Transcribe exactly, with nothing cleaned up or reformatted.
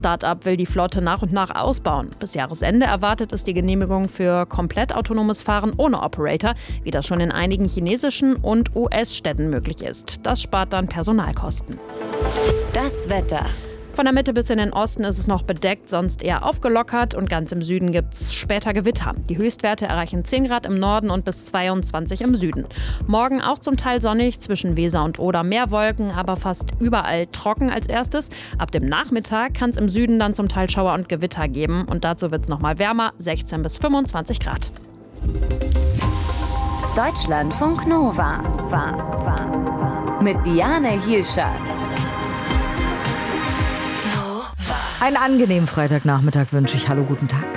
Start-up will die Flotte nach und nach ausbauen. Bis Jahresende erwartet es die Genehmigung für komplett autonomes Fahren ohne Operator, wie das schon in einigen chinesischen und U S-Städten möglich ist. Das spart dann Personalkosten. Das Wetter. Von der Mitte bis in den Osten ist es noch bedeckt, sonst eher aufgelockert und ganz im Süden gibt es später Gewitter. Die Höchstwerte erreichen zehn Grad im Norden und bis zweiundzwanzig im Süden. Morgen auch zum Teil sonnig, zwischen Weser und Oder mehr Wolken, aber fast überall trocken als erstes. Ab dem Nachmittag kann es im Süden dann zum Teil Schauer und Gewitter geben und dazu wird es nochmal wärmer, sechzehn bis fünfundzwanzig Grad. Deutschlandfunk Nova. War, war. Mit Diane Hielscher. Einen angenehmen Freitagnachmittag wünsche ich. Hallo, guten Tag.